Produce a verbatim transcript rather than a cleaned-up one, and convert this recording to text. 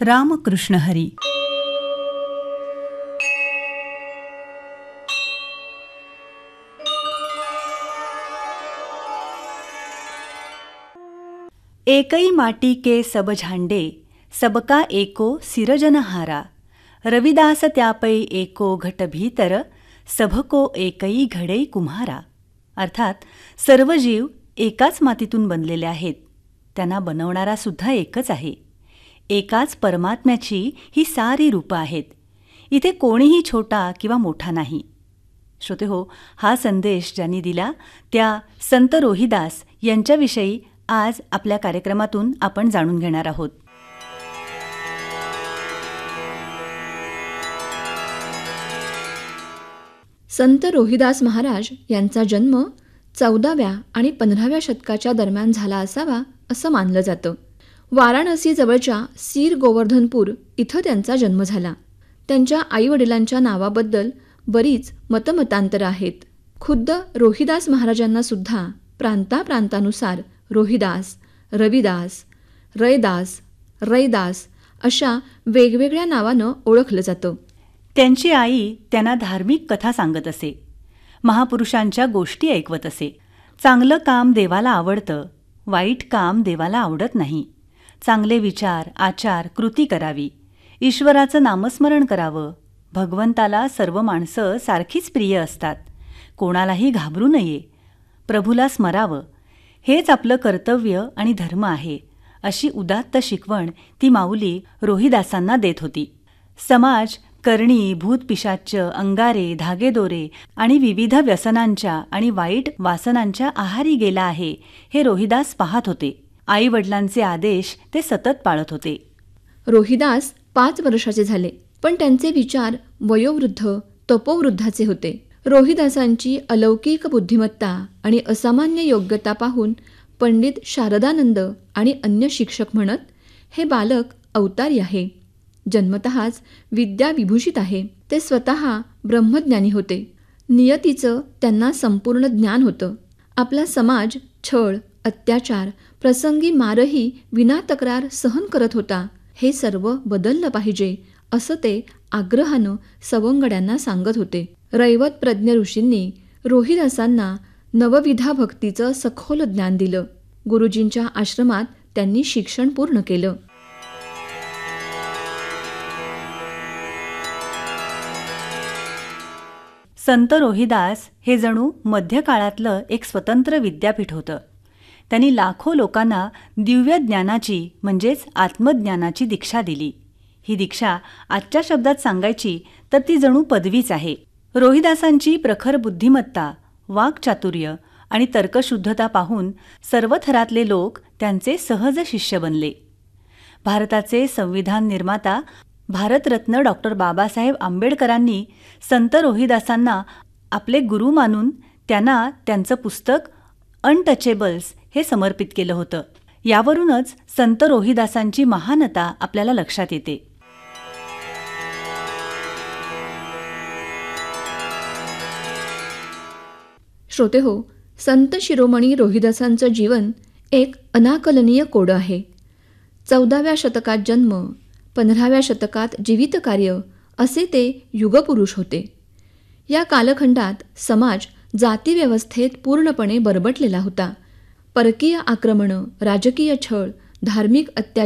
रामकृष्ण हरी. एकई माटी के सब झांडे, सबका एको सिरजनहारा. रविदास त्यापै एको घट भीतर, सभको एकई घडे कुम्हारा. अर्थात सर्व जीव एकाच मातीतून बनलेले आहेत. त्यांना बनवणारा सुद्धा एकच आहे. एकाच परमात्म्याची ही सारी रूपं आहेत. इथे कोणीही छोटा किंवा मोठा नाही. श्रोते हो, हा संदेश ज्यांनी दिला त्या संत रोहिदास यांच्याविषयी आज आपल्या कार्यक्रमातून आपण जाणून घेणार आहोत. संत रोहिदास महाराज यांचा जन्म चौदाव्या आणि पंधराव्या शतकाच्या दरम्यान झाला असावा असं मानलं जातं. वाराणसी जवळच्या सीर गोवर्धनपूर इथं त्यांचा जन्म झाला. त्यांच्या आईवडिलांच्या नावाबद्दल बरीच मतमतांतरं आहेत. खुद्द रोहिदास महाराजांना सुद्धा प्रांताप्रांतानुसार रोहिदास, रविदास, रैदास, रैदास अशा वेगवेगळ्या नावानं ओळखलं जातं. त्यांची आई त्यांना धार्मिक कथा सांगत असे. महापुरुषांच्या गोष्टी ऐकवत असे. चांगलं काम देवाला आवडतं, वाईट काम देवाला आवडत नाही. चांगले विचार, आचार, कृती करावी. ईश्वराचं नामस्मरण करावं. भगवंताला सर्व माणसं सारखीच प्रिय असतात. कोणालाही घाबरू नये. प्रभूला स्मरावं. हेच आपलं कर्तव्य आणि धर्म आहे, अशी उदात्त शिकवण ती माऊली रोहिदासांना देत होती. समाज करणी, भूतपिशाच्च, अंगारे, धागेदोरे आणि विविध व्यसनांच्या आणि वाईट वासनांच्या आहारी गेला आहे, हे रोहिदास पाहत होते. आई वडिलांचे आदेश ते सतत पाळत होते. रोहिदास पाच वर्षाचे झाले, पण त्यांचे विचार वयोवृद्ध तपोवृद्धाचे होते. रोहिदासांची अलौकिक बुद्धिमत्ता आणि असामान्य योग्यता पाहून पंडित शारदानंद आणि अन्य शिक्षक म्हणत, हे बालक अवतारी आहे. जन्मतःच विद्या विभूषित आहे. ते स्वतः ब्रह्मज्ञानी होते. नियतीचं त्यांना संपूर्ण ज्ञान होतं. आपला समाज छळ, अत्याचार, प्रसंगी मारही विना तक्रार सहन करत होता. हे सर्व बदललं पाहिजे असं ते आग्रहानं सवंगड्यांना सांगत होते. रैवत प्रज्ञ ऋषींनी रोहिदासांना नवविधा भक्तीचं सखोल ज्ञान दिलं. गुरुजींच्या आश्रमात त्यांनी शिक्षण पूर्ण केलं. संत रोहिदास हे जणू मध्यकाळातलं एक स्वतंत्र विद्यापीठ होतं. त्यांनी लाखो लोकांना दिव्य ज्ञानाची म्हणजेच आत्मज्ञानाची दीक्षा दिली. ही दीक्षा आजच्या शब्दात सांगायची तर ती जणू पदवीच आहे. रोहिदासांची प्रखर बुद्धिमत्ता, वाक्चातुर्य आणि तर्कशुद्धता पाहून सर्व थरातले लोक त्यांचे सहज शिष्य बनले. भारताचे संविधान निर्माता भारतरत्न डॉक्टर बाबासाहेब आंबेडकरांनी संत रोहिदासांना आपले गुरु मानून त्यांना त्यांचं पुस्तक अनटचेबल्स हे समर्पित केलं होतं. यावरूनच संत रोहिदासांची महानता आपल्याला लक्षात येते. श्रोते हो, संत शिरोमणी रोहिदासांचं जीवन एक अनाकलनीय कोडं आहे. चौदाव्या शतकात जन्म, पंधराव्या शतकात जीवितकार्य असे ते युगपुरुष होते. या कालखंडात समाज जातीव्यवस्थेत पूर्णपणे बरबटलेला होता. परकीय आक्रमणं, राजकीय छळ, धार्मिक अत्याचार